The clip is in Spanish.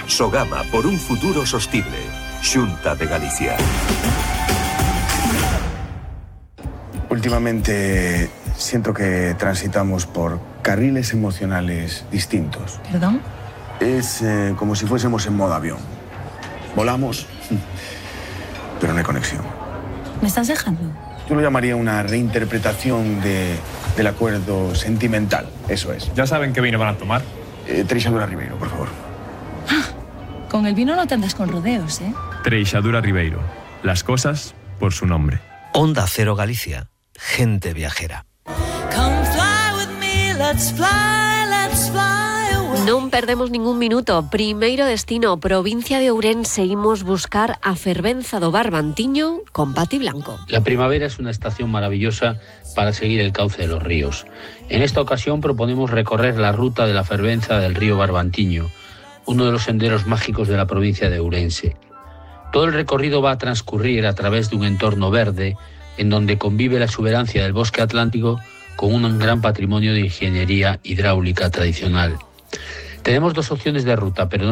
Sogama por un futuro sostible. Xunta de Galicia. Últimamente siento que transitamos por carriles emocionales distintos. ¿Perdón? Es como si fuésemos en modo avión. Volamos, pero no hay conexión. ¿Me estás dejando? Yo lo llamaría una reinterpretación del acuerdo sentimental. Eso es. ¿Ya saben qué vino van a tomar? Treixadura Ribeiro, por favor. Con el vino no te andas con rodeos, ¿eh? Treixadura Ribeiro. Las cosas por su nombre. Onda Cero Galicia. Gente viajera. Come fly with me, let's fly away. Non perdemos ningún minuto. Primeiro destino, provincia de Ourense. Imos buscar a fervenza do Barbantiño con Pati Blanco. La primavera es una estación maravillosa para seguir el cauce de los ríos. En esta ocasión proponemos recorrer la ruta de la fervenza del río Barbantiño, uno de los senderos mágicos de la provincia de Ourense. Todo el recorrido va a transcurrir a través de un entorno verde en donde convive la exuberancia del bosque atlántico con un gran patrimonio de ingeniería hidráulica tradicional. Tenemos dos opciones de ruta, pero no